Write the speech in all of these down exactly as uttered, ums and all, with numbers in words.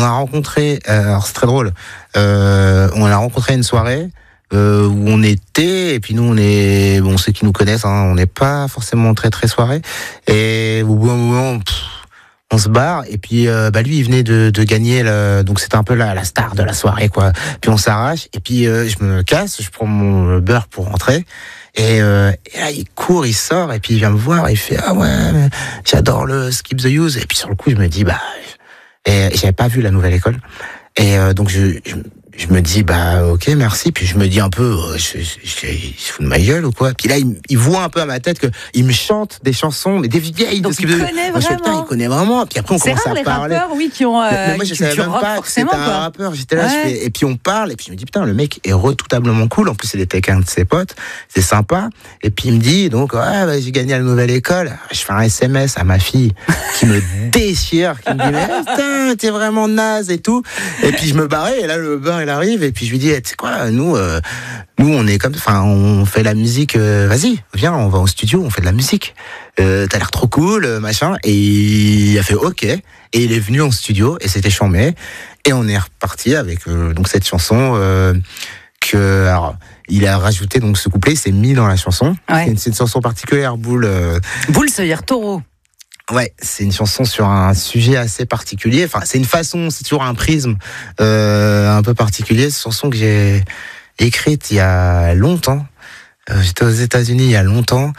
on a rencontré, euh, alors c'est très drôle, euh, on a rencontré une soirée euh, où on était, et puis nous on est, bon ceux qui nous connaissent, hein, on n'est pas forcément très très soirée, et au bout d'un moment, pff, on se barre, et puis euh, bah lui il venait de, de gagner, le, donc c'était un peu la, la star de la soirée quoi. Puis on s'arrache, et puis euh, je me casse, je prends mon beurre pour rentrer. Et, euh, et là, il court, il sort, et puis il vient me voir, et il fait ah ouais, j'adore le Skip the Use. Et puis sur le coup, je me dis bah, et j'avais pas vu la nouvelle école, et euh, donc je, je je me dis bah ok merci, puis je me dis un peu euh, je, je, je, il se fout de ma gueule ou quoi. Puis là il, il voit un peu à ma tête que il me chante des chansons mais des vieilles. Donc de il de, connaît moi, je fais, putain, il connaît vraiment. Puis après on c'est commence rare, à les parler. rappeurs, oui, qui ont. Euh, mais moi je savais même pas que c'était un quoi. rappeur. J'étais là, ouais. je fais, et puis on parle, et puis je me dis putain le mec est redoutablement cool. En plus il était avec un de ses potes, c'est sympa. Et puis il me dit donc ouais bah, j'ai gagné à la nouvelle école. Je fais un S M S à ma fille qui me déchire, qui me dit mais putain t'es vraiment naze et tout. Et puis je me barrais, et là le beurre il arrive, et puis je lui dis tu sais quoi, nous euh, nous on est comme, enfin on fait la musique, euh, vas-y viens on va au studio, on fait de la musique, euh, t'as l'air trop cool machin. Et il a fait ok, et il est venu en studio, et c'était chambé, et on est reparti avec euh, donc cette chanson euh, que alors il a rajouté donc ce couplet, il s'est mis dans la chanson. Ouais. C'est, une, c'est une chanson particulière, Boule. Euh, Boule, ça veut dire taureau. Ouais, c'est une chanson sur un sujet assez particulier. Enfin, c'est une façon, c'est toujours un prisme euh, un peu particulier. C'est une chanson que j'ai écrite il y a longtemps. Euh, j'étais aux États-Unis il y a longtemps,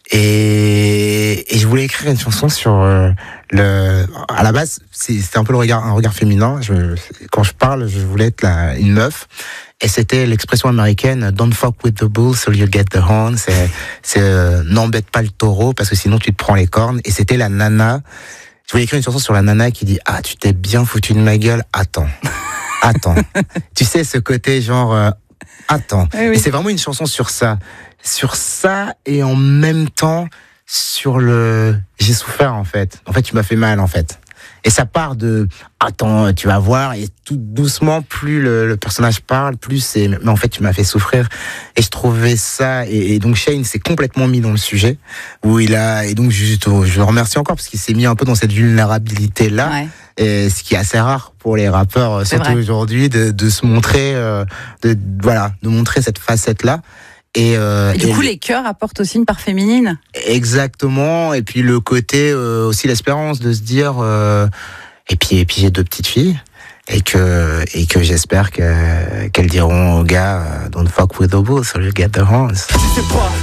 et, et je voulais écrire une chanson sur euh, le. À la base, c'est, c'était un peu le regard, un regard féminin. Je, quand je parle, je voulais être la, une meuf. Et c'était l'expression américaine "Don't fuck with the bull, so you get the horn". C'est, c'est euh, n'embête pas le taureau parce que sinon tu te prends les cornes. Et c'était la nana. Je voulais écrire une chanson sur la nana qui dit ah tu t'es bien foutu de ma gueule. Attends, attends. Tu sais ce côté genre euh, attends. Oui, oui. Et c'est vraiment une chanson sur ça, sur ça, et en même temps sur le j'ai souffert en fait. En fait tu m'as fait mal en fait. Et ça part de attends, tu vas voir, et tout doucement, plus le, le personnage parle, plus c'est mais en fait tu m'as fait souffrir. Et je trouvais ça, et, et donc Shane s'est complètement mis dans le sujet où il a, et donc juste je le remercie encore parce qu'il s'est mis un peu dans cette vulnérabilité là. Ouais. Et ce qui est assez rare pour les rappeurs, c'est surtout vrai. Aujourd'hui, de, de se montrer, euh, de voilà, de montrer cette facette là. Et, euh, et du et coup, le... les chœurs apportent aussi une part féminine. Exactement. Et puis le côté euh, aussi l'espérance de se dire. Euh, et puis et puis j'ai deux petites filles, et que et que j'espère que qu'elles diront aux gars uh, "Don't fuck with the bull, so you get the horns". Tu sais pas